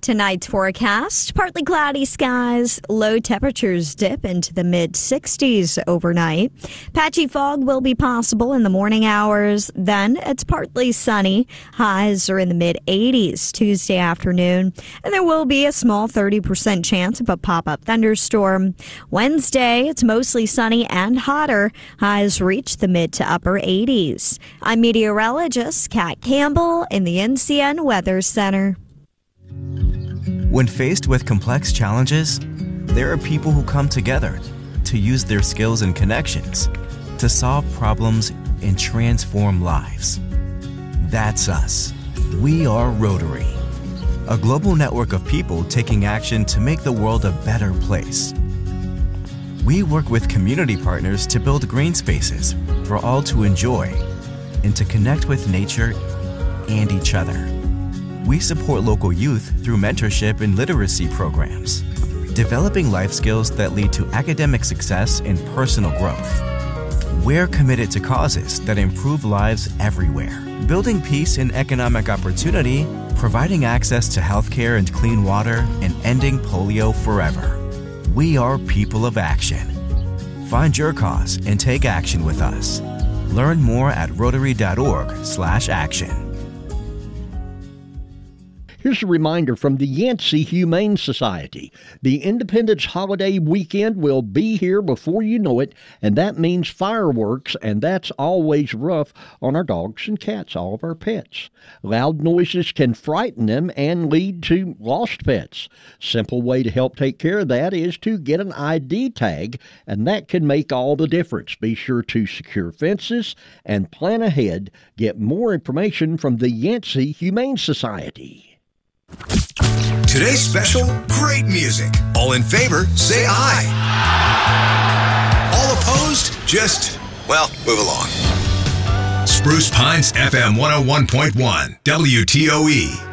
Tonight's forecast, partly cloudy skies, low temperatures dip into the mid-60s overnight. Patchy fog will be possible in the morning hours. Then it's partly sunny. Highs are in the mid-80s Tuesday afternoon. And there will be a small 30% chance of a pop-up thunderstorm. Wednesday, it's mostly sunny and hotter. Highs reach the mid to upper 80s. I'm meteorologist Kat Campbell in the NCN Weather Center. When faced with complex challenges, there are people who come together to use their skills and connections to solve problems and transform lives. That's us. We are Rotary, a global network of people taking action to make the world a better place. We work with community partners to build green spaces for all to enjoy and to connect with nature and each other. We support local youth through mentorship and literacy programs, developing life skills that lead to academic success and personal growth. We're committed to causes that improve lives everywhere, building peace and economic opportunity, providing access to healthcare and clean water, and ending polio forever. We are people of action. Find your cause and take action with us. Learn more at rotary.org/action. Here's a reminder from the Yancey Humane Society. The Independence holiday weekend will be here before you know it, and that means fireworks, and that's always rough on our dogs and cats, all of our pets. Loud noises can frighten them and lead to lost pets. Simple way to help take care of that is to get an ID tag, and that can make all the difference. Be sure to secure fences and plan ahead. Get more information from the Yancey Humane Society. Today's special, great music. All in favor, say aye. All opposed, just, move along. Spruce Pines FM 101.1, WTOE.